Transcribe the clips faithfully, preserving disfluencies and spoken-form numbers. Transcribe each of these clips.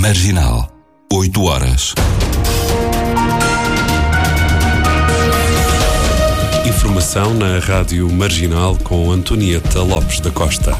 Marginal, oito horas. Informação na Rádio Marginal com Antonieta Lopes da Costa.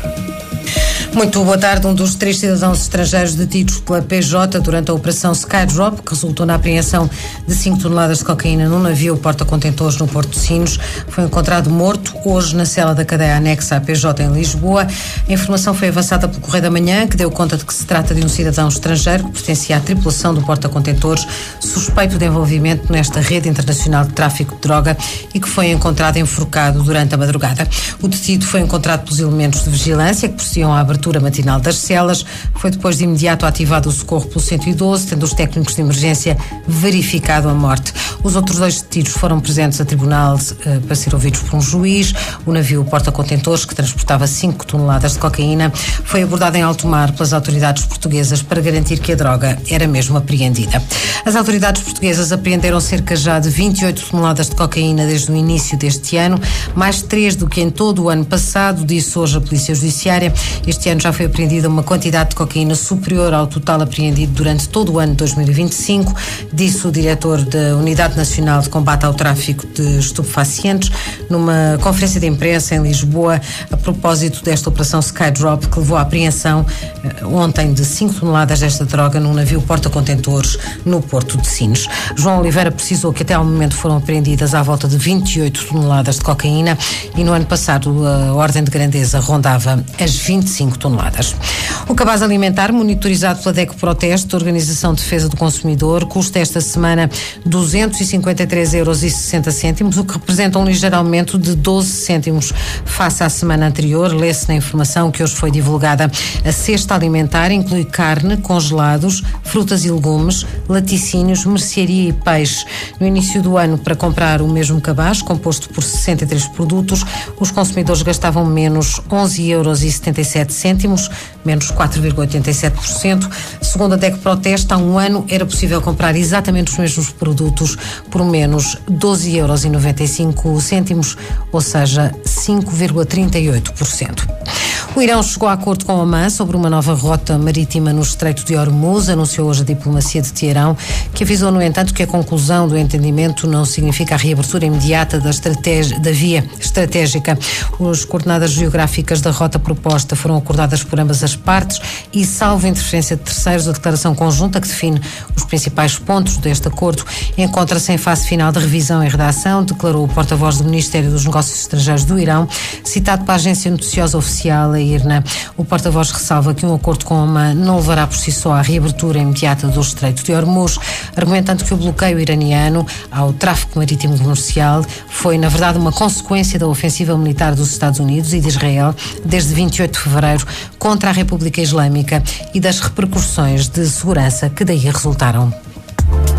Muito boa tarde. Um dos três cidadãos estrangeiros detidos pela P J durante a operação Skydrop, que resultou na apreensão de cinco toneladas de cocaína num navio porta-contentores no Porto de Sines, foi encontrado morto hoje na cela da cadeia anexa à P J em Lisboa. A informação foi avançada pelo Correio da Manhã, que deu conta de que se trata de um cidadão estrangeiro que pertencia à tripulação do porta-contentores, suspeito de envolvimento nesta rede internacional de tráfico de droga e que foi encontrado enforcado durante a madrugada. O detido foi encontrado pelos elementos de vigilância que procediam à abertura matinal das celas. Foi depois de imediato ativado o socorro pelo cento e doze, tendo os técnicos de emergência verificado a morte. Os outros dois detidos foram presentes a tribunal eh, para ser ouvidos por um juiz. O navio porta-contentores, que transportava cinco toneladas de cocaína, foi abordado em alto mar pelas autoridades portuguesas para garantir que a droga era mesmo apreendida. As autoridades portuguesas apreenderam cerca já de vinte e oito toneladas de cocaína desde o início deste ano, mais três do que em todo o ano passado, disse hoje a Polícia Judiciária. Este ano já foi apreendida uma quantidade de cocaína superior ao total apreendido durante todo o ano de dois mil e vinte e cinco, disse o diretor da Unidade Nacional de Combate ao Tráfico de Estupefacientes numa conferência de imprensa em Lisboa a propósito desta operação Skydrop, que levou à apreensão uh, ontem de cinco toneladas desta droga num navio porta-contentores no Porto de Sines. João Oliveira precisou que até ao momento foram apreendidas à volta de vinte e oito toneladas de cocaína e no ano passado a ordem de grandeza rondava as vinte e cinco toneladas. O cabaz alimentar, monitorizado pela DECO Proteste, Organização de Defesa do Consumidor, custa esta semana duzentos e cinquenta e três euros e sessenta cêntimos, o que representa um ligeiro aumento de doze cêntimos face à semana anterior. Lê-se na informação que hoje foi divulgada. A cesta alimentar inclui carne, congelados, frutas e legumes, laticínios, mercearia e peixe. No início do ano, para comprar o mesmo cabaz, composto por sessenta e três produtos, os consumidores gastavam menos onze euros e setenta e sete cêntimos, menos quatro vírgula oitenta e sete por cento. Segundo a DECO Proteste, há um ano era possível comprar exatamente os mesmos produtos por menos doze euros e noventa e cinco cêntimos, ou seja, cinco vírgula trinta e oito por cento. O Irão chegou a acordo com Omã sobre uma nova rota marítima no Estreito de Hormuz, anunciou hoje a diplomacia de Teherão, que avisou, no entanto, que a conclusão do entendimento não significa a reabertura imediata da, estratégia, da via estratégica. As coordenadas geográficas da rota proposta foram acordadas por ambas as partes e, salvo interferência de terceiros, a declaração conjunta que define os principais pontos deste acordo encontra-se em fase final de revisão e redação, declarou o porta-voz do Ministério dos Negócios Estrangeiros do Irão, citado para a agência noticiosa oficial, a I R N A. O porta-voz ressalva que um acordo com Omã não levará por si só à reabertura imediata do Estreito de Hormuz, argumentando que o bloqueio iraniano ao tráfico marítimo comercial foi, na verdade, uma consequência da ofensiva militar dos Estados Unidos e de Israel desde vinte e oito de fevereiro contra a República Islâmica e das repercussões de segurança que daí resultaram.